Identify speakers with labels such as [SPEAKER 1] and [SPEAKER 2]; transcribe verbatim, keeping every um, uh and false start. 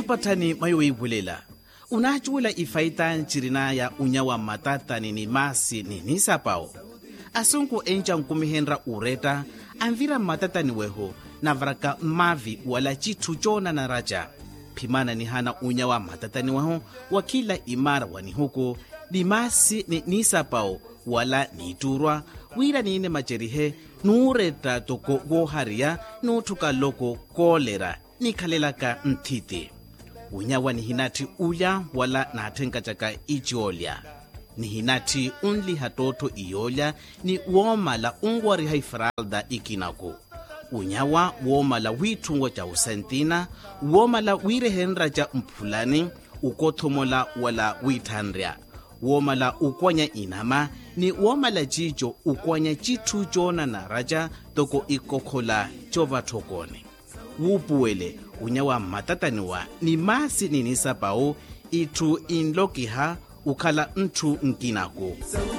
[SPEAKER 1] Mpathani mayo ibulela. Unachula ifaita nchirina ya unyawa matata nini masi nini sapao. Asunku enja nkumihenra ureta, anvira matata niweho, na vraka mavi wala chitu jona na raja. Pimana ni hana unyawa matata niweho, wakila imara wanihuko, ni masi ni nisapao, wala niturwa, wira nine majerihe, nureta toko goharia, nutuka loko kolera, nikalelaka ntiti. Unyawa ni hinati uya wala natenga chaka ijiolya. Ni hinati unli hatoto iyolya ni woma la ungwari haifralda ikinako. Unyawa woma la witungwa cha usentina, woma la wirehenra cha mpulani, ukothomola wala witandria. Woma la ukwanya inama ni woma la jijo ukwanya jitu jona na raja toko ikokhola chova tokone. Wupuwele unyawa matataniwa ni masi ninisapao itu inlokiha ukala ntu nkinako.